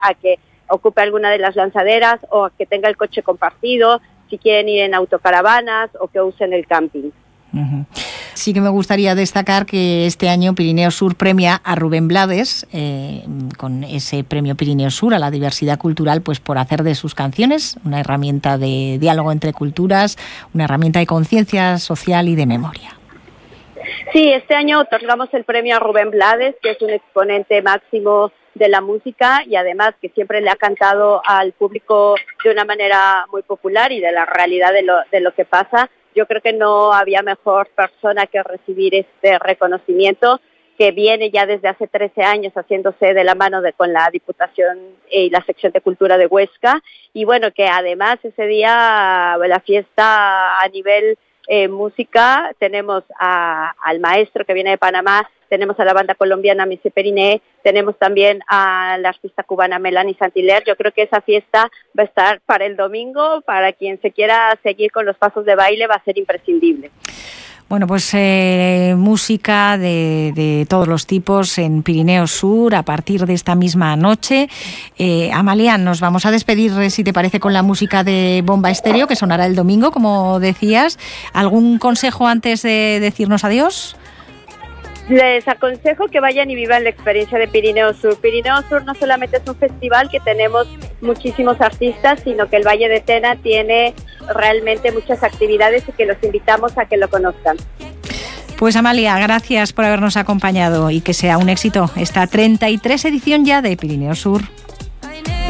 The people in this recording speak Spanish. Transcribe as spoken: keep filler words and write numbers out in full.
a que ocupe alguna de las lanzaderas o a que tenga el coche compartido, si quieren ir en autocaravanas o que usen el camping. Uh-huh. Sí que me gustaría destacar que este año Pirineo Sur premia a Rubén Blades eh, con ese premio Pirineo Sur a la diversidad cultural, pues por hacer de sus canciones una herramienta de diálogo entre culturas, una herramienta de conciencia social y de memoria. Sí, este año otorgamos el premio a Rubén Blades, que es un exponente máximo de la música y además que siempre le ha cantado al público de una manera muy popular y de la realidad de lo, de lo que pasa. Yo creo que no había mejor persona que recibir este reconocimiento, que viene ya desde hace trece años haciéndose de la mano de con la Diputación y la Sección de Cultura de Huesca, y bueno, que además ese día la fiesta a nivel eh, música, tenemos a, al maestro que viene de Panamá, tenemos a la banda colombiana Mise Periné, tenemos también a la artista cubana Melanie Saint-Hilaire. Yo creo que esa fiesta va a estar para el domingo, para quien se quiera seguir con los pasos de baile, va a ser imprescindible. Bueno, pues eh, música de, de todos los tipos en Pirineo Sur a partir de esta misma noche. Eh, Amalia, nos vamos a despedir, si te parece, con la música de Bomba Estéreo, que sonará el domingo, como decías. ¿Algún consejo antes de decirnos adiós? Les aconsejo que vayan y vivan la experiencia de Pirineo Sur. Pirineo Sur no solamente es un festival que tenemos muchísimos artistas, sino que el Valle de Tena tiene realmente muchas actividades y que los invitamos a que lo conozcan. Pues Amalia, gracias por habernos acompañado y que sea un éxito esta treinta y tres edición ya de Pirineo Sur.